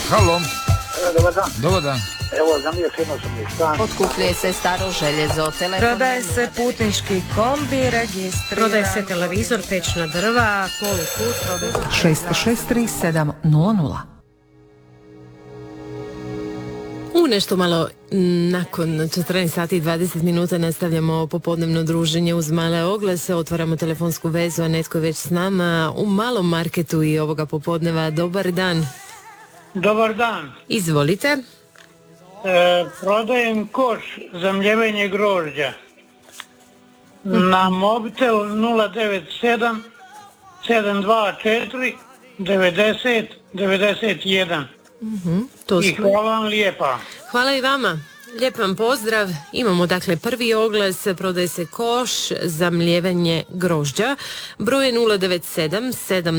Halo. Dobar dan. Dobar dan. Evo, zamiješeno sam mi stan. Otkupljuje se staro željezo, telefon. Prodaje se putnički kombi, registriran. Prodaje se televizor, pečna drva, polukut, prodaje se... 663700. U nešto malo nakon 14 sati i 20 minuta nastavljamo popodnevno druženje uz male oglase, otvaramo telefonsku vezu, a netko je već s nama u malom marketu i ovoga popodneva. Dobar dan. Dobar dan. Izvolite. Prodajem koš za mljevenje grožđa na mobitel 097 724 90 91. To I hvala vam lijepa. Hvala i vama. Lijep vam pozdrav. Imamo dakle prvi oglas, prodaje se koš za mljevanje grožđa. Broj je 097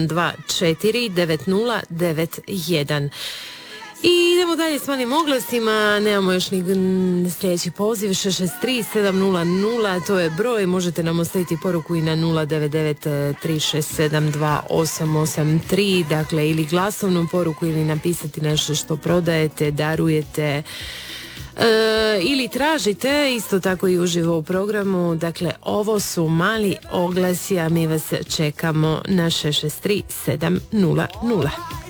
724 9091. I idemo dalje s malim oglasima, nemamo još ni sljedeći poziv, 663 700, to je broj, možete nam ostaviti poruku i na 099 367 2883, dakle ili glasovnu poruku ili napisati nešto što prodajete, darujete, ili tražite, isto tako i uživo u programu. Dakle, ovo su mali oglasi, a mi vas čekamo na 663 700.